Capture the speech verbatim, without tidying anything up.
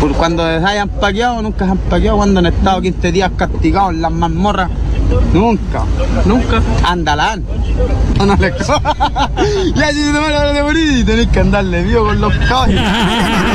Por cuando se hayan paqueado, nunca se han paqueado cuando han estado quince días castigados en las mazmorras. Nunca, nunca. Andalán. No, no le Ya si te van a morir y tenés que andarle vivo con los caballos.